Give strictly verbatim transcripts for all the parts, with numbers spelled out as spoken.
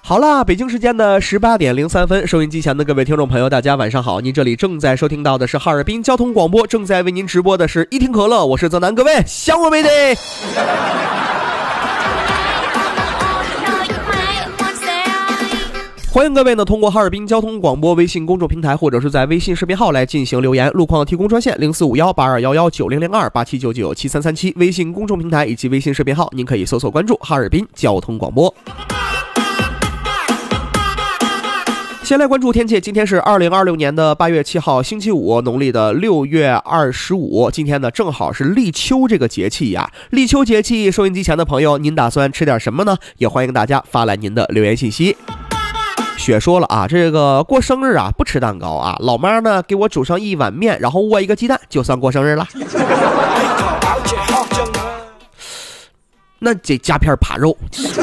好啦，北京时间的十八点零三分，收音机前的各位听众朋友，大家晚上好！您这里正在收听到的是哈尔滨交通广播，正在为您直播的是一听可乐，我是泽南，各位想我没得？欢迎各位呢通过哈尔滨交通广播微信公众平台或者是在微信视频号来进行留言，路况提供专线零四五幺八二幺幺九零零二八七九九七三三七，微信公众平台以及微信视频号您可以搜索关注哈尔滨交通广播。先来关注天气，今天是二零二六年的八月七号星期五，农历的六月二十五，今天呢正好是立秋这个节气呀。立秋节气，收音机前的朋友您打算吃点什么呢？也欢迎大家发来您的留言信息。雪说了啊，这个过生日啊不吃蛋糕啊，老妈呢给我煮上一碗面，然后窝一个鸡蛋，就算过生日了。那这加片扒肉。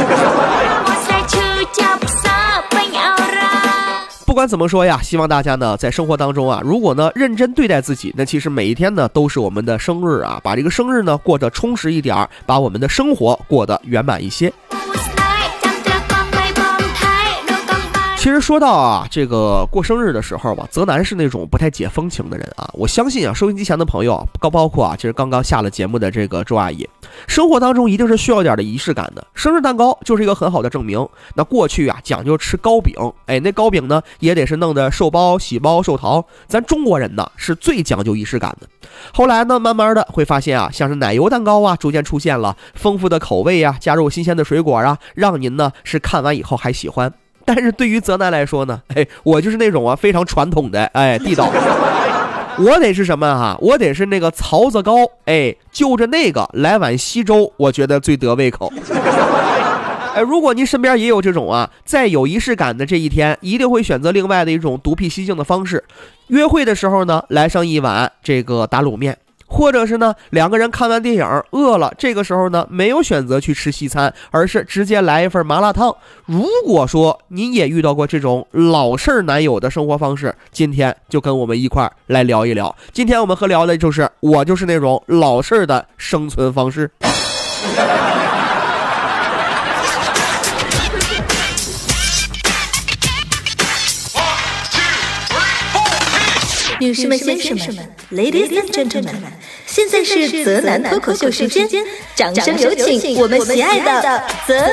不管怎么说呀，希望大家呢在生活当中啊，如果呢认真对待自己，那其实每一天呢都是我们的生日啊，把这个生日呢过得充实一点，把我们的生活过得圆满一些。其实说到啊，这个过生日的时候吧，泽南是那种不太解风情的人啊。我相信啊，收音机前的朋友，包包括啊，其实刚刚下了节目的这个周阿姨，生活当中一定是需要点的仪式感的。生日蛋糕就是一个很好的证明。那过去啊，讲究吃糕饼，哎，那糕饼呢也得是弄得寿包、喜包、寿桃。咱中国人呢是最讲究仪式感的。后来呢，慢慢的会发现啊，像是奶油蛋糕啊，逐渐出现了丰富的口味啊，加入新鲜的水果啊，让您呢是看完以后还喜欢。但是对于泽南来说呢，哎，我就是那种啊非常传统的，哎，地道。我得是什么哈？我得是那个槽子糕，哎，就着那个来碗稀粥，我觉得最得胃口。哎，如果您身边也有这种啊，在有仪式感的这一天，一定会选择另外的一种独辟蹊径的方式。约会的时候呢，来上一碗这个打卤面。或者是呢，两个人看完电影饿了，这个时候呢没有选择去吃西餐，而是直接来一份麻辣烫。如果说您也遇到过这种老式男友的生活方式，今天就跟我们一块来聊一聊。今天我们和聊的就是我就是那种老式的生存方式。 女士们、先生们 ，Ladies and Gentlemen， 现在是泽南脱口秀时间，掌声有请我们喜爱的泽